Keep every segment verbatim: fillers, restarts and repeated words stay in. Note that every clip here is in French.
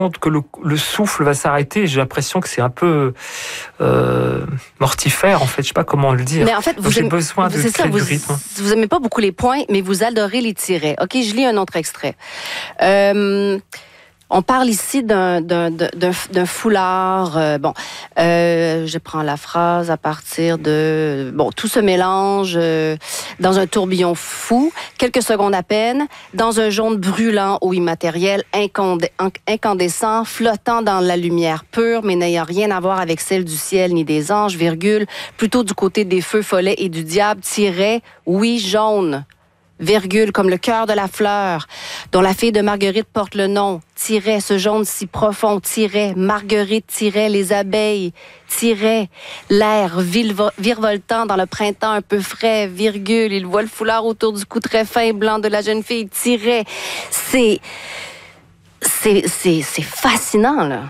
que le, le souffle va s'arrêter. J'ai l'impression que c'est un peu euh, mortifère, en fait. Je sais pas comment le dire. Mais en fait, vous j'ai aimez, besoin de c'est créer ça, vous, du rythme. Vous aimez pas beaucoup les points, mais vous adorez les tirets. OK, je lis un autre extrait. Euh... On parle ici d'un, d'un, d'un, d'un foulard. Euh, bon, euh, je prends la phrase à partir de... Bon, tout se mélange euh, dans un tourbillon fou, quelques secondes à peine, dans un jaune brûlant ou immatériel, incandé, incandescent, flottant dans la lumière pure, mais n'ayant rien à voir avec celle du ciel ni des anges, virgule, plutôt du côté des feux follets et du diable, tiret, oui, jaune. Virgule, comme le cœur de la fleur, dont la fille de Marguerite porte le nom, tiret, ce jaune si profond, tiret, Marguerite, tiret, les abeilles, tiret, l'air virevoltant dans le printemps un peu frais, virgule, il voit le foulard autour du cou très fin blanc de la jeune fille, tiret. C'est, c'est, c'est, c'est fascinant, là.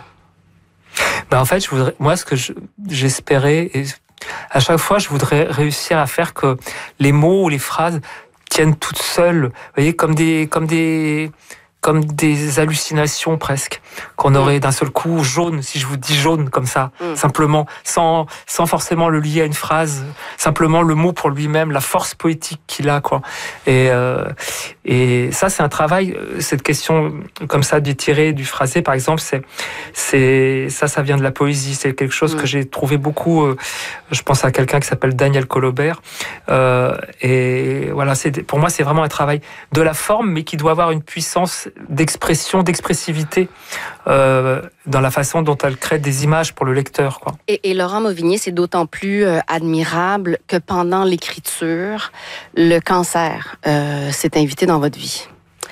Ben en fait, je voudrais, moi, ce que je, j'espérais, et à chaque fois, je voudrais réussir à faire que les mots ou les phrases tiennent toutes seules, vous voyez, comme des, comme des, comme des hallucinations presque, qu'on aurait d'un seul coup jaune, si je vous dis jaune comme ça, mm. simplement, sans, sans forcément le lier à une phrase, simplement le mot pour lui-même, la force poétique qu'il a, quoi. Et, euh, et ça, c'est un travail, cette question comme ça du tiré, du phrasé, par exemple, c'est, c'est, ça, ça vient de la poésie, c'est quelque chose mm. que j'ai trouvé beaucoup, euh, je pense à quelqu'un qui s'appelle Daniel Colobert, euh, et voilà, c'est, pour moi, c'est vraiment un travail de la forme, mais qui doit avoir une puissance d'expression, d'expressivité euh, dans la façon dont elle crée des images pour le lecteur, quoi. Et, et Laurent Mauvigné, c'est d'autant plus euh, admirable que pendant l'écriture, le cancer euh, s'est invité dans votre vie.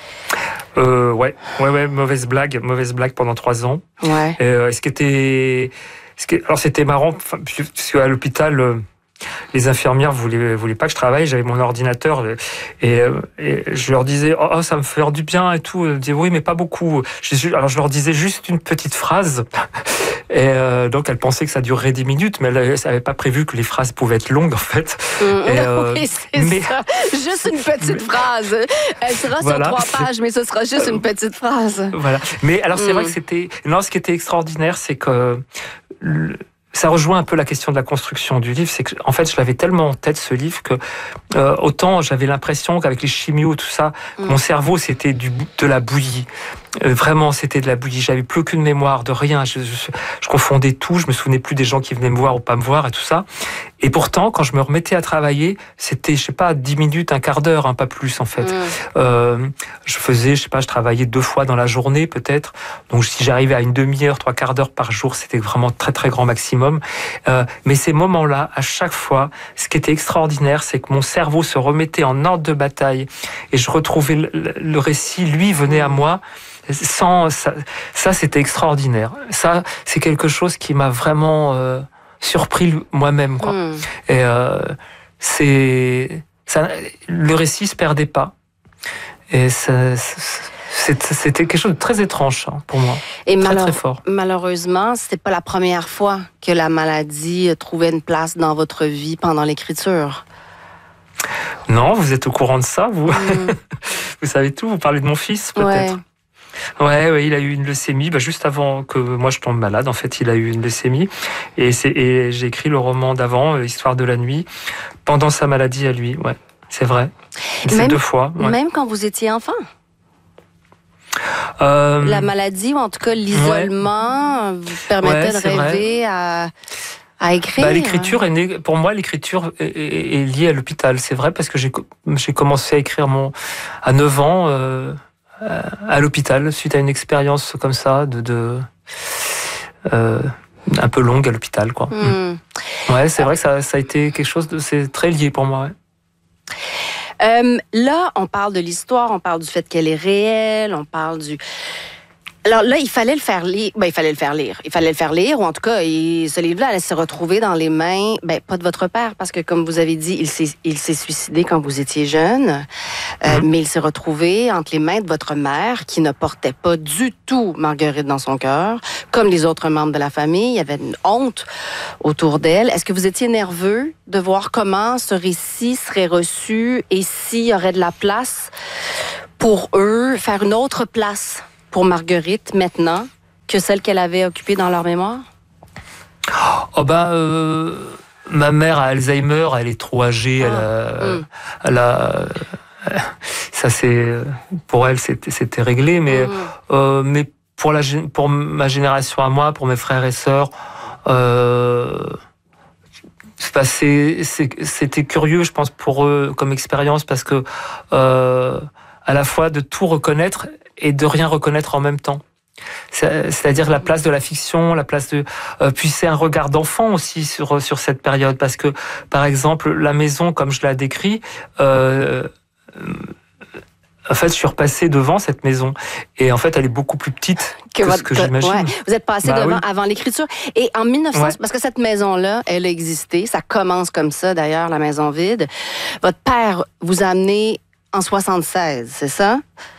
Euh, ouais, ouais, ouais, mauvaise blague, mauvaise blague pendant trois ans. Ouais. Et, euh, ce qui était, ce qui, alors c'était marrant, parce qu'à l'hôpital. Euh, les infirmières voulaient, voulaient pas que je travaille, j'avais mon ordinateur et, et je leur disais oh, oh ça me fait du bien et tout. Elles disaient oui mais pas beaucoup. Alors je leur disais juste une petite phrase et euh, donc elles pensaient que ça durerait dix minutes, mais elles n'avaient pas prévu que les phrases pouvaient être longues en fait. Mmh, et, euh, oui c'est mais, ça, juste une petite mais, phrase. Elle sera voilà, sur trois pages, mais ce sera juste une petite phrase. Voilà. Mais alors c'est mmh. vrai que c'était non, ce qui était extraordinaire, c'est que le, ça rejoint un peu la question de la construction du livre, c'est que en fait je l'avais tellement en tête ce livre que euh, autant j'avais l'impression qu'avec les chimios tout ça, mmh. mon cerveau c'était du, de la bouillie. Euh, vraiment c'était de la bouillie. J'avais plus aucune mémoire de rien. Je, je, je confondais tout. Je me souvenais plus des gens qui venaient me voir ou pas me voir et tout ça. Et pourtant quand je me remettais à travailler, c'était je sais pas dix minutes, un quart d'heure, hein, pas plus en fait. Mmh. Euh, je faisais je sais pas, je travaillais deux fois dans la journée peut-être. Donc si j'arrivais à une demi-heure, trois quarts d'heure par jour, c'était vraiment très très grand maximum. Euh, mais ces moments-là, à chaque fois, ce qui était extraordinaire, c'est que mon cerveau se remettait en ordre de bataille et je retrouvais le, le récit, lui venait à moi. Sans ça, ça c'était extraordinaire. Ça, c'est quelque chose qui m'a vraiment euh, surpris moi-même, quoi. Mmh. Et euh, c'est ça, le récit se perdait pas. Et ça. ça C'était quelque chose de très étrange pour moi, et très, malheure, très fort. Malheureusement, c'était pas la première fois que la maladie trouvait une place dans votre vie pendant l'écriture. Non, vous êtes au courant de ça, vous. Mm. Vous savez tout, vous parlez de mon fils, peut-être. Ouais, ouais, ouais il a eu une leucémie, bah, juste avant que moi je tombe malade, en fait, il a eu une leucémie. Et, c'est, et j'ai écrit le roman d'avant, Histoire de la nuit, pendant sa maladie à lui, ouais, c'est vrai. C'est même, deux fois. Ouais. Même quand vous étiez enfant? Euh... La maladie, ou en tout cas l'isolement, ouais. vous permettait ouais, de rêver à, à écrire. Bah, l'écriture est née, pour moi, l'écriture est, est, est liée à l'hôpital. C'est vrai parce que j'ai, j'ai commencé à écrire mon, à neuf ans euh, à l'hôpital suite à une expérience comme ça de, de euh, un peu longue à l'hôpital, quoi. Mm. Ouais, c'est vrai que ça, ça a été quelque chose de, c'est très lié pour moi. Ouais. Euh, là, on parle de l'histoire, on parle du fait qu'elle est réelle, on parle du... Alors là, il fallait le faire lire. Ben, il fallait le faire lire. Il fallait le faire lire, ou en tout cas, il, ce livre-là allait se retrouver dans les mains, ben, pas de votre père, parce que comme vous avez dit, il s'est, il s'est suicidé quand vous étiez jeune, euh, mmh. mais il s'est retrouvé entre les mains de votre mère, qui ne portait pas du tout Marguerite dans son cœur, comme les autres membres de la famille. Il y avait une honte autour d'elle. Est-ce que vous étiez nerveux de voir comment ce récit serait reçu et s'il y aurait de la place pour eux, faire une autre place pour Marguerite maintenant que celles qu'elle avait occupées dans leur mémoire? Oh ben, euh, ma mère a Alzheimer, elle est trop âgée, ah, elle a... Mm. Elle a ça, c'est... Pour elle, c'était, c'était réglé, mais, mm. euh, mais pour, la, pour ma génération à moi, pour mes frères et sœurs, euh, c'est, c'est, c'était curieux, je pense, pour eux, comme expérience, parce que euh, à la fois de tout reconnaître et de rien reconnaître en même temps. C'est-à-dire la place de la fiction, la place de... Euh, puis c'est un regard d'enfant aussi sur, sur cette période, parce que, par exemple, la maison, comme je l'ai décrit, euh, en fait, je suis repassé devant cette maison, et en fait, elle est beaucoup plus petite que, que votre, ce que j'imagine. Ouais, vous êtes passé bah, devant oui. avant l'écriture. Et en mille neuf cents, ouais. parce que cette maison-là, elle a existé, ça commence comme ça, d'ailleurs, la maison vide. Votre père vous a amené en soixante-seize, c'est ça?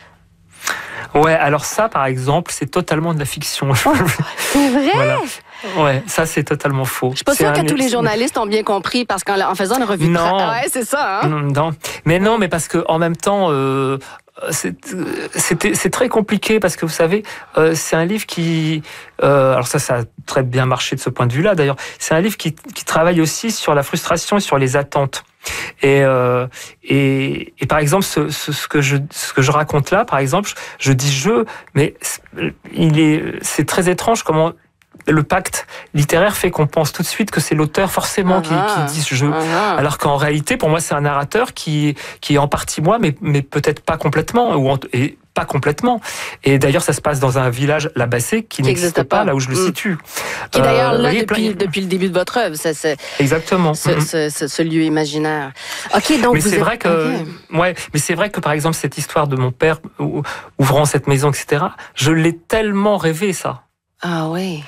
Ouais, alors ça, par exemple, c'est totalement de la fiction. Oh, c'est vrai? Voilà. Ouais, ça, c'est totalement faux. Je suis pas sûre que tous les journalistes ont bien compris, parce qu'en en faisant une revue de presse... Ouais, c'est ça, hein? Non, mais non, mais parce que en même temps... Euh, C'est, c'était, c'est très compliqué parce que vous savez, euh, c'est un livre qui, euh, alors ça, ça a très bien marché de ce point de vue-là. D'ailleurs, c'est un livre qui, qui travaille aussi sur la frustration et sur les attentes. Et, euh, et, et par exemple, ce, ce, ce que je, ce que je raconte là, par exemple, je, je dis je, mais il est, c'est très étrange comment le pacte littéraire fait qu'on pense tout de suite que c'est l'auteur forcément qui, qui dit je. Alors qu'en réalité, pour moi, c'est un narrateur qui, qui est en partie moi, mais, mais peut-être pas complètement, ou en, et pas complètement. Et d'ailleurs, ça se passe dans un village, la Bassée, qui, qui n'existe pas, pas, là où je le mmh. situe. Qui est d'ailleurs euh, là voyez, depuis, plein... depuis le début de votre œuvre. C'est, c'est, Exactement. Ce, mmh. ce, ce, ce lieu imaginaire. Ok, donc mais vous c'est êtes... vrai que, okay. ouais, mais c'est vrai que par exemple cette histoire de mon père ouvrant cette maison, et cetera. Je l'ai tellement rêvé ça. Ah oui.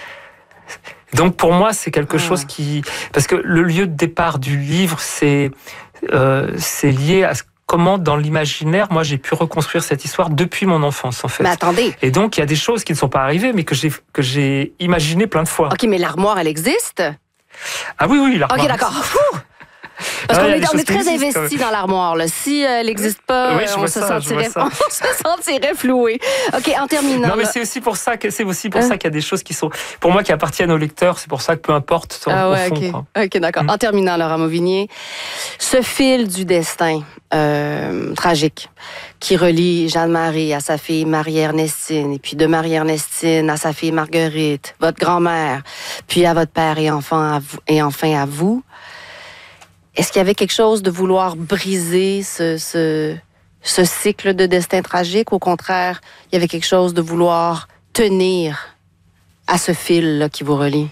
Donc pour moi, c'est quelque ah. chose qui... Parce que le lieu de départ du livre, c'est, euh, c'est lié à comment, dans l'imaginaire, moi, j'ai pu reconstruire cette histoire depuis mon enfance, en fait. Mais attendez. Et donc, il y a des choses qui ne sont pas arrivées, mais que j'ai, que j'ai imaginées plein de fois. OK, mais l'armoire, elle existe? Ah oui, oui, l'armoire. OK, d'accord. Parce qu'on est, on est très investi dans l'armoire. Là. Si euh, elle n'existe pas, oui, on, se ça, sentirait, on se sentirait floué. OK, en terminant. Non, mais là. c'est aussi pour ça que c'est aussi pour hein? ça qu'il y a des choses qui sont, pour moi, qui appartiennent au lecteur. C'est pour ça que peu importe. Ah ouais, au fond, OK. Quoi. OK, d'accord. Mmh. En terminant, Laurent Mauvignier, ce fil du destin euh, tragique qui relie Jeanne-Marie à sa fille Marie-Ernestine, et puis de Marie-Ernestine à sa fille Marguerite, votre grand-mère, puis à votre père et, enfant à vous, et enfin à vous. Est-ce qu'il y avait quelque chose de vouloir briser ce, ce, ce cycle de destin tragique? Au contraire, il y avait quelque chose de vouloir tenir à ce fil là, qui vous relie?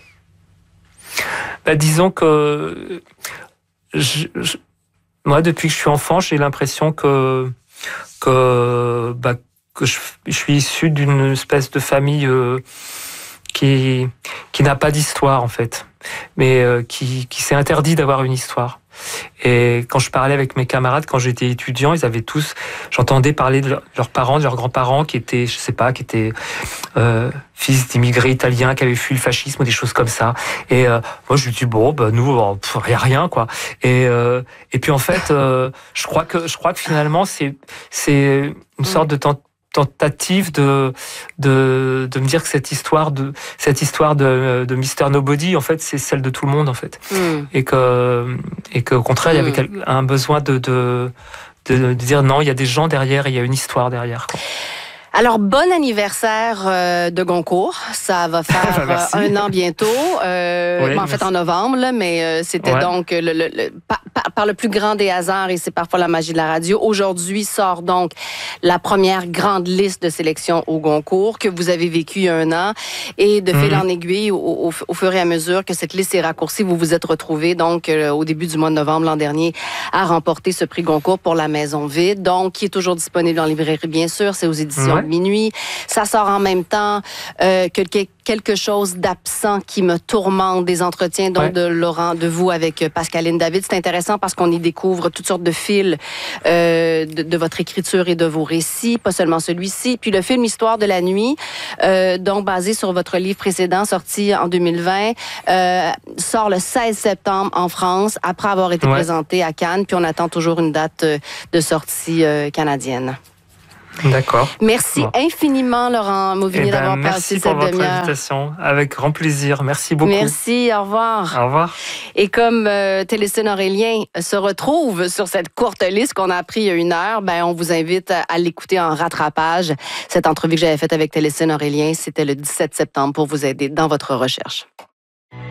Ben, disons que je, je, moi, depuis que je suis enfant, j'ai l'impression que, que, ben, que je, je suis issu d'une espèce de famille euh, qui, qui n'a pas d'histoire, en fait, mais euh, qui, qui s'est interdit d'avoir une histoire. Et quand je parlais avec mes camarades, quand j'étais étudiant, ils avaient tous, j'entendais parler de leurs parents, de leurs grands-parents qui étaient, je sais pas, qui étaient euh, fils d'immigrés italiens qui avaient fui le fascisme ou des choses comme ça. Et euh, moi, je me dis bon, bah, nous, il y a rien, quoi. Et euh, et puis en fait, euh, je crois que je crois que finalement, c'est c'est une sorte de tentative tentative de de de me dire que cette histoire de cette histoire de de mister Nobody en fait c'est celle de tout le monde en fait mm. et que et que au contraire il mm. y avait un besoin de de de, de dire non il y a des gens derrière et il y a une histoire derrière quoi. Alors, bon anniversaire euh, de Goncourt. Ça va faire bah, euh, un an bientôt. Euh, oui, en fait, en novembre, là, mais euh, c'était ouais. donc le, le, le, par, par le plus grand des hasards, et c'est parfois la magie de la radio. Aujourd'hui sort donc la première grande liste de sélection au Goncourt que vous avez vécu il y a un an. Et de fil mm-hmm. en aiguille, au, au, au fur et à mesure que cette liste est raccourcie, vous vous êtes retrouvés donc euh, au début du mois de novembre l'an dernier à remporter ce prix Goncourt pour La Maison vide, donc qui est toujours disponible en librairie, bien sûr. C'est aux éditions ouais. Minuit. Ça sort en même temps euh, que quelque chose d'absent qui me tourmente, des entretiens donc ouais. de Laurent, de vous avec Pascaline David. C'est intéressant parce qu'on y découvre toutes sortes de fils euh, de, de votre écriture et de vos récits, pas seulement celui-ci. Puis le film Histoire de la nuit, euh, donc basé sur votre livre précédent, sorti en deux mille vingt, euh, sort le seize septembre en France, après avoir été ouais. présenté à Cannes. Puis on attend toujours une date de sortie euh, canadienne. D'accord. Merci bon. infiniment, Laurent Mauvigny, eh ben, d'avoir passé cette demi-heure. Merci pour votre invitation. Avec grand plaisir. Merci beaucoup. Merci. Au revoir. Au revoir. Et comme euh, Télécine Aurélien se retrouve sur cette courte liste qu'on a appris il y a une heure, ben, on vous invite à, à l'écouter en rattrapage. Cette entrevue que j'avais faite avec Télécine Aurélien, c'était le dix-sept septembre pour vous aider dans votre recherche.